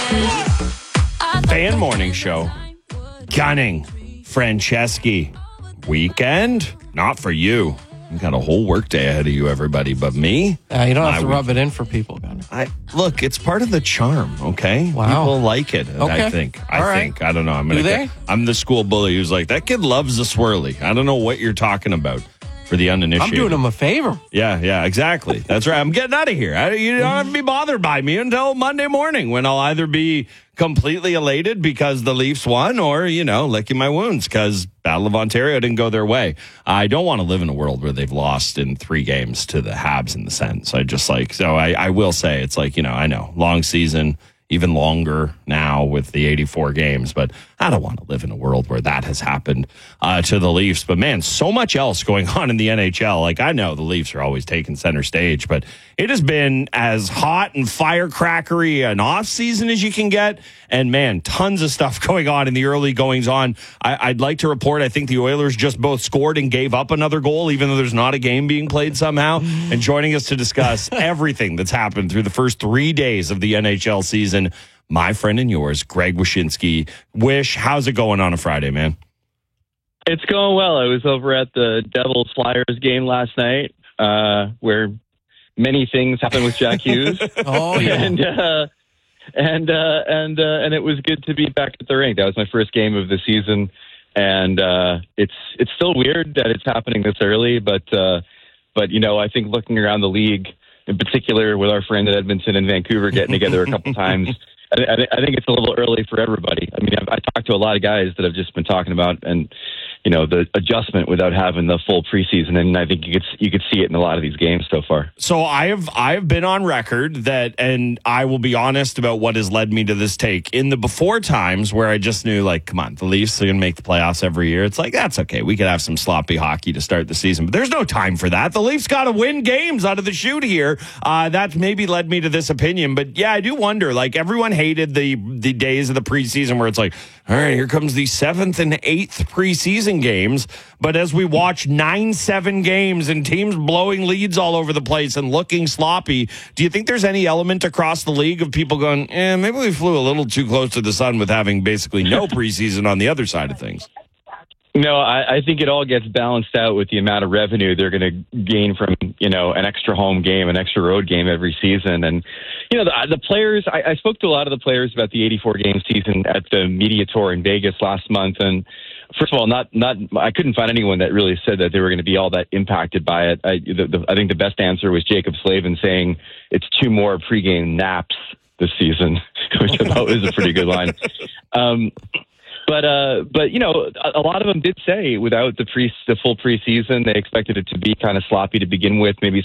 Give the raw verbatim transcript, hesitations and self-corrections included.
Fan morning show. Gunning. Franceschi. Weekend? Not for you. You got a whole workday ahead of you, everybody, but me? Uh, you don't have My to rub week- it in for people, Gunner. I look, it's part of the charm, okay? Wow. People like it, Okay. I think. I All right. think. I don't know. I'm gonna Do get- they? I'm the school bully who's like, that kid loves the swirly. I don't know what you're talking about for the uninitiated. I'm doing him a favor. Yeah, yeah, exactly. That's right. I'm getting out of here. I, you don't have to be bothered by me until Monday morning when I'll either be completely elated because the Leafs won or, you know, licking my wounds because Battle of Ontario didn't go their way. I don't want to live in a world where they've lost in three games to the Habs and the Sens. I just like, so I, I will say it's like, you know, I know, long season, even longer now with the eighty-four games, but I don't want to live in a world where that has happened uh, to the Leafs. But man, so much else going on in the N H L. Like, I know the Leafs are always taking center stage, but it has been as hot and firecrackery an off season as you can get. And man, tons of stuff going on in the early goings on. I, I'd like to report, I think the Oilers just both scored and gave up another goal, even though there's not a game being played somehow. And joining us to discuss everything that's happened through the first three days of the N H L season, my friend and yours, Greg Wyshynski. Wish, how's it going on a Friday, man? It's going well. I was over at the Devils Flyers game last night, uh, where many things happened with Jack Hughes. Oh, yeah. and uh, and uh, and uh, and it was good to be back at the rink. That was my first game of the season, and uh, it's it's still weird that it's happening this early, but uh, but you know, I think looking around the league, in particular with our friends at Edmonton and Vancouver getting together a couple times. I, I, I think it's a little early for everybody. I mean, I've, I talked to a lot of guys that have just been talking about, and you know, the adjustment without having the full preseason, and I think you could you could see it in a lot of these games so far. So I have I have been on record that, and I will be honest about what has led me to this take. In the before times where I just knew, like, come on, the Leafs are going to make the playoffs every year. It's like, that's okay. We could have some sloppy hockey to start the season, but there's no time for that. The Leafs got to win games out of the chute here. Uh, that maybe led me to this opinion, but yeah, I do wonder. Like, everyone hated the the days of the preseason where it's like, all right, here comes the seventh and eighth preseason games. But as we watch nine, seven games and teams blowing leads all over the place and looking sloppy, do you think there's any element across the league of people going, eh, maybe we flew a little too close to the sun with having basically no preseason on the other side of things? No, I, I think it all gets balanced out with the amount of revenue they're going to gain from, you know, an extra home game, an extra road game every season. And, you know, the, the players, I, I spoke to a lot of the players about the eighty-four game season at the media tour in Vegas last month. And first of all, not, not, I couldn't find anyone that really said that they were going to be all that impacted by it. I, the, the, I think the best answer was Jacob Slavin saying it's two more pregame naps this season, which I thought was a pretty good line. Um, But, uh, but you know, a, a lot of them did say without the pre the full preseason, they expected it to be kind of sloppy to begin with, maybe